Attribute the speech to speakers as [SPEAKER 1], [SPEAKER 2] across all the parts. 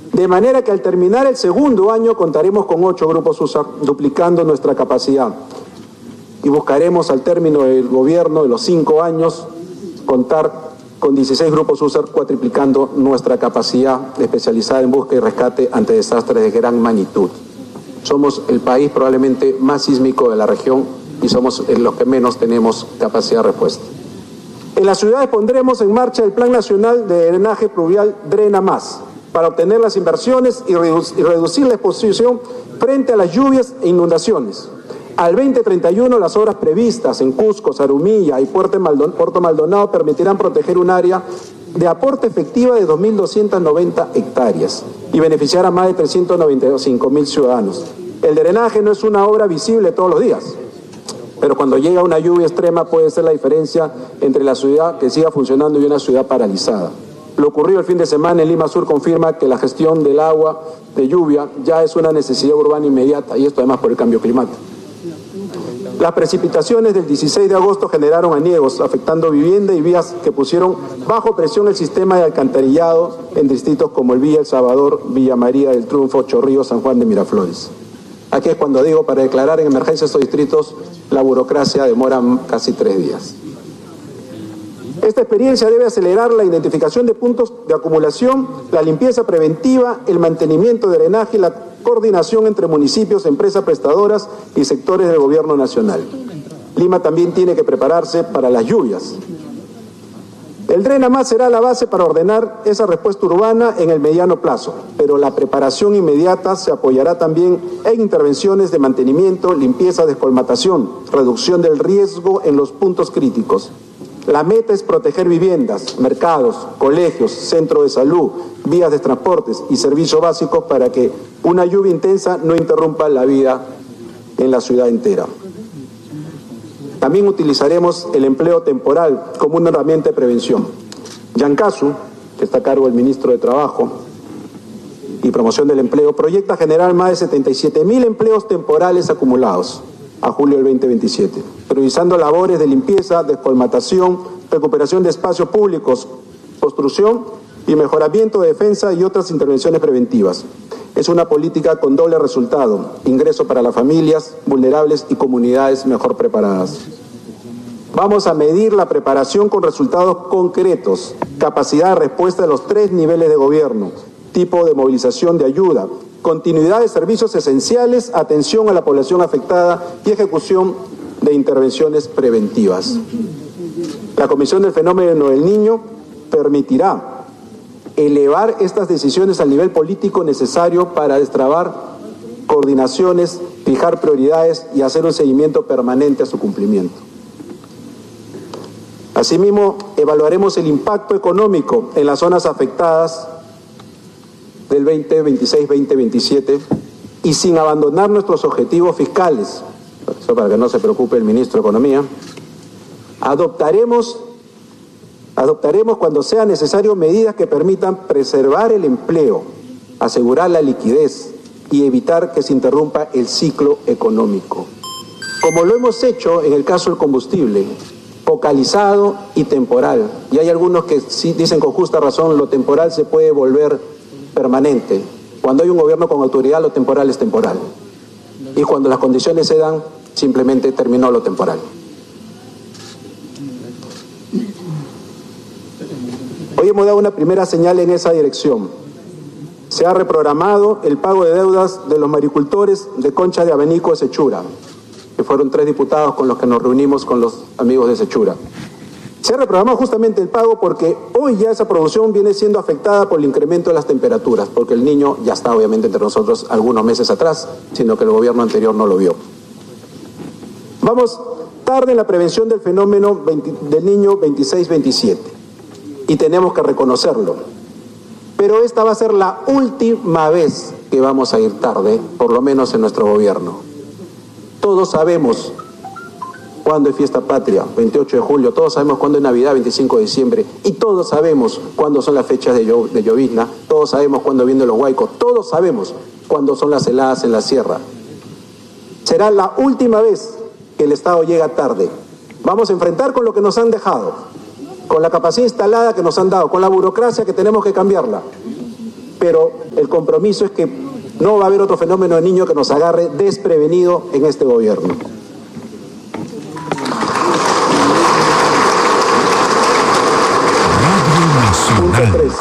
[SPEAKER 1] De manera que al terminar el segundo año contaremos con 8 grupos USAR, duplicando nuestra capacidad. Y buscaremos al término del gobierno de los 5 años contar con 16 grupos USAR, cuatriplicando nuestra capacidad especializada en búsqueda y rescate ante desastres de gran magnitud. Somos el país probablemente más sísmico de la región y somos los que menos tenemos capacidad de respuesta. En las ciudades pondremos en marcha el Plan Nacional de Drenaje Pluvial Drena Más, para obtener las inversiones y reducir la exposición frente a las lluvias e inundaciones. Al 2031, las obras previstas en Cusco, Zarumilla y Puerto Maldonado permitirán proteger un área de aporte efectiva de 2.290 hectáreas y beneficiar a más de 395.000 ciudadanos. El drenaje no es una obra visible todos los días, pero cuando llega una lluvia extrema puede ser la diferencia entre la ciudad que siga funcionando y una ciudad paralizada. Lo ocurrido el fin de semana en Lima Sur confirma que la gestión del agua de lluvia ya es una necesidad urbana inmediata, y esto además por el cambio climático. Las precipitaciones del 16 de agosto generaron aniegos, afectando vivienda y vías que pusieron bajo presión el sistema de alcantarillado en distritos como el Villa El Salvador, Villa María del Triunfo, Chorrillos, San Juan de Miraflores. Aquí es cuando digo, para declarar en emergencia estos distritos, la burocracia demora casi 3 días. Esta experiencia debe acelerar la identificación de puntos de acumulación, la limpieza preventiva, el mantenimiento de drenaje y la coordinación entre municipios, empresas prestadoras y sectores del gobierno nacional. Lima también tiene que prepararse para las lluvias. El Drena Más será la base para ordenar esa respuesta urbana en el mediano plazo, pero la preparación inmediata se apoyará también en intervenciones de mantenimiento, limpieza, descolmatación, reducción del riesgo en los puntos críticos. La meta es proteger viviendas, mercados, colegios, centros de salud, vías de transportes y servicios básicos para que una lluvia intensa no interrumpa la vida en la ciudad entera. También utilizaremos el empleo temporal como una herramienta de prevención. Yancasu, que está a cargo del ministro de Trabajo y Promoción del Empleo, proyecta generar más de 77.000 empleos temporales acumulados a julio del 2027, priorizando labores de limpieza, descolmatación, recuperación de espacios públicos, construcción y mejoramiento de defensa y otras intervenciones preventivas. Es una política con doble resultado: ingreso para las familias vulnerables y comunidades mejor preparadas. Vamos a medir la preparación con resultados concretos, capacidad de respuesta de los 3 niveles de gobierno, tipo de movilización de ayuda, continuidad de servicios esenciales, atención a la población afectada y ejecución de intervenciones preventivas. La Comisión del Fenómeno del Niño permitirá elevar estas decisiones al nivel político necesario para destrabar coordinaciones, fijar prioridades y hacer un seguimiento permanente a su cumplimiento. Asimismo, evaluaremos el impacto económico en las zonas afectadas del 2026-2027 y sin abandonar nuestros objetivos fiscales, eso para que no se preocupe el ministro de Economía, adoptaremos cuando sea necesario medidas que permitan preservar el empleo, asegurar la liquidez y evitar que se interrumpa el ciclo económico. Como lo hemos hecho en el caso del combustible, focalizado y temporal. Y hay algunos que sí dicen con justa razón, lo temporal se puede volver permanente. Cuando hay un gobierno con autoridad, lo temporal es temporal. Y cuando las condiciones se dan, simplemente terminó lo temporal. Hoy hemos dado una primera señal en esa dirección. Se ha reprogramado el pago de deudas de los maricultores de Concha de Abanico de Sechura, que fueron 3 diputados con los que nos reunimos con los amigos de Sechura. Se ha reprogramado justamente el pago porque hoy ya esa producción viene siendo afectada por el incremento de las temperaturas, porque el Niño ya está obviamente entre nosotros algunos meses atrás, sino que el gobierno anterior no lo vio. Vamos tarde en la prevención del fenómeno del Niño 26-27 y tenemos que reconocerlo. Pero esta va a ser la última vez que vamos a ir tarde, por lo menos en nuestro gobierno. Todos sabemos cuándo es fiesta patria, 28 de julio, todos sabemos cuándo es Navidad, 25 de diciembre, y todos sabemos cuándo son las fechas de llovizna, todos sabemos cuándo vienen los huaicos, todos sabemos cuándo son las heladas en la sierra. Será la última vez que el Estado llega tarde. Vamos a enfrentar con lo que nos han dejado, con la capacidad instalada que nos han dado, con la burocracia que tenemos que cambiarla. pero el compromiso es que no va a haber otro fenómeno de niño que nos agarre desprevenido en este gobierno. Punto 3.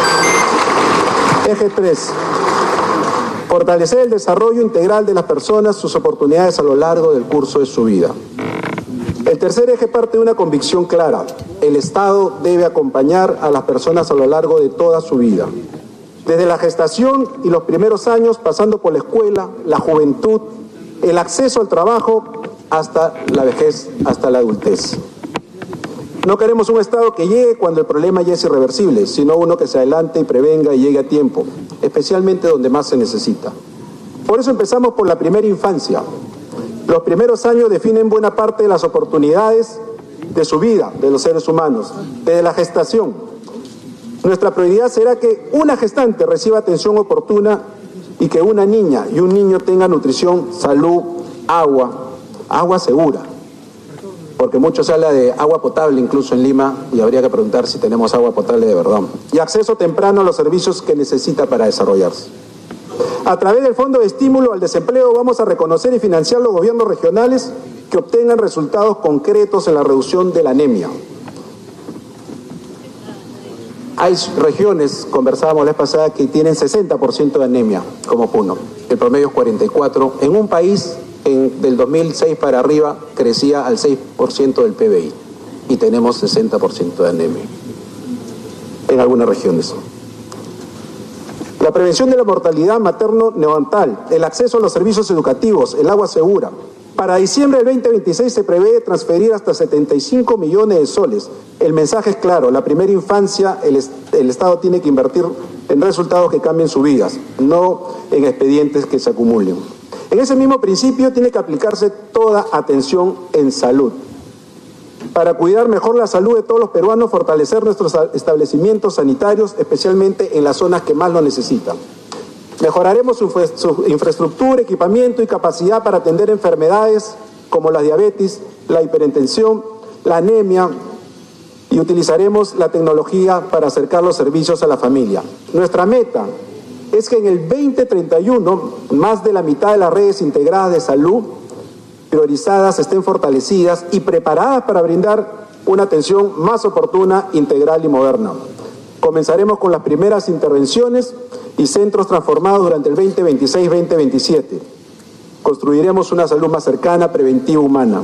[SPEAKER 1] Eje 3. Fortalecer el desarrollo integral de las personas, sus oportunidades a lo largo del curso de su vida. El tercer eje parte de una convicción clara. El Estado debe acompañar a las personas a lo largo de toda su vida. Desde la gestación y los primeros años, pasando por la escuela, la juventud, el acceso al trabajo, hasta la vejez, hasta la adultez. No queremos un Estado que llegue cuando el problema ya es irreversible, sino uno que se adelante y prevenga y llegue a tiempo, especialmente donde más se necesita. Por eso empezamos por la primera infancia. Los primeros años definen buena parte de las oportunidades de su vida, de los seres humanos, desde la gestación. Nuestra prioridad será que una gestante reciba atención oportuna y que una niña y un niño tengan nutrición, salud, agua segura. Porque mucho se habla de agua potable incluso en Lima y habría que preguntar si tenemos agua potable de verdad. Y acceso temprano a los servicios que necesita para desarrollarse. A través del Fondo de Estímulo al Desempleo vamos a reconocer y financiar los gobiernos regionales que obtengan resultados concretos en la reducción de la anemia. Hay regiones, conversábamos la vez pasada, que tienen 60% de anemia, como Puno. El promedio es 44%. En un país del 2006 para arriba crecía al 6% del PBI y tenemos 60% de anemia en algunas regiones. La prevención de la mortalidad materno-neonatal, el acceso a los servicios educativos, el agua segura. Para diciembre del 2026 se prevé transferir hasta 75 millones de soles. El mensaje es claro, la primera infancia el Estado tiene que invertir en resultados que cambien sus vidas, no en expedientes que se acumulen. En ese mismo principio tiene que aplicarse toda atención en salud. Para cuidar mejor la salud de todos los peruanos, fortalecer nuestros establecimientos sanitarios, especialmente en las zonas que más lo necesitan. Mejoraremos su infraestructura, equipamiento y capacidad para atender enfermedades como la diabetes, la hipertensión, la anemia, y utilizaremos la tecnología para acercar los servicios a la familia. Nuestra meta es que en el 2031 más de la mitad de las redes integradas de salud priorizadas estén fortalecidas y preparadas para brindar una atención más oportuna, integral y moderna. Comenzaremos con las primeras intervenciones y centros transformados durante el 2026-2027. Construiremos una salud más cercana, preventiva, humana.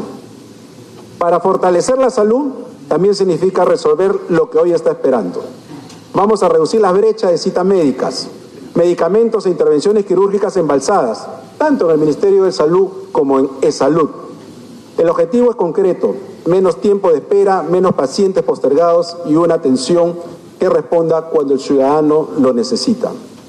[SPEAKER 1] Para fortalecer la salud también significa resolver lo que hoy está esperando. Vamos a reducir las brechas de citas médicas, medicamentos e intervenciones quirúrgicas embalsadas, tanto en el Ministerio de Salud como en eSalud. El objetivo es concreto: menos tiempo de espera, menos pacientes postergados y una atención que responda cuando el ciudadano lo necesita.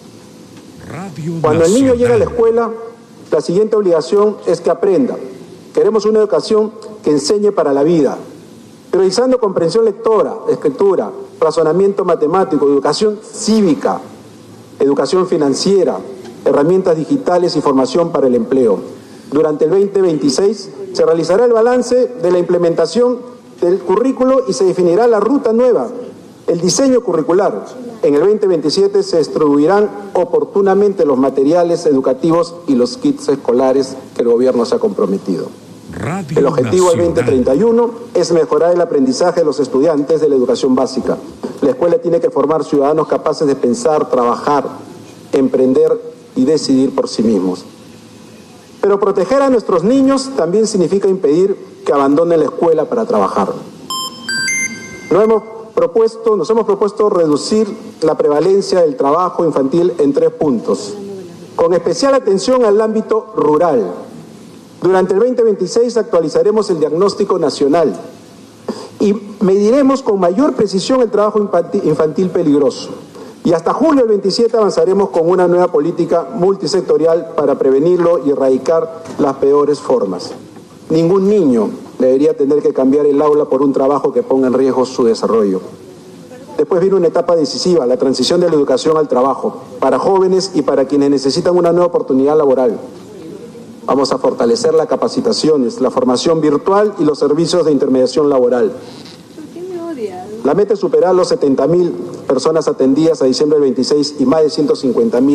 [SPEAKER 1] Cuando el niño llega a la escuela, la siguiente obligación es que aprenda. Queremos una educación que enseñe para la vida, priorizando comprensión lectora, escritura, razonamiento matemático, educación cívica, educación financiera, herramientas digitales y formación para el empleo. Durante el 2026 se realizará el balance de la implementación del currículo y se definirá la ruta nueva, el diseño curricular. En el 2027 se distribuirán oportunamente los materiales educativos y los kits escolares que el gobierno se ha comprometido. El objetivo del 2031 es mejorar el aprendizaje de los estudiantes de la educación básica. La escuela tiene que formar ciudadanos capaces de pensar, trabajar, emprender y decidir por sí mismos. Pero proteger a nuestros niños también significa impedir que abandonen la escuela para trabajar. Nos hemos propuesto reducir la prevalencia del trabajo infantil en 3 puntos, con especial atención al ámbito rural. Durante el 2026 actualizaremos el diagnóstico nacional y mediremos con mayor precisión el trabajo infantil peligroso. Y hasta julio del 27 avanzaremos con una nueva política multisectorial para prevenirlo y erradicar las peores formas. Ningún niño debería tener que cambiar el aula por un trabajo que ponga en riesgo su desarrollo. Después viene una etapa decisiva, la transición de la educación al trabajo, para jóvenes y para quienes necesitan una nueva oportunidad laboral. Vamos a fortalecer las capacitaciones, la formación virtual y los servicios de intermediación laboral. La meta es superar los 70.000 personas atendidas a diciembre del 26 y más de 150.000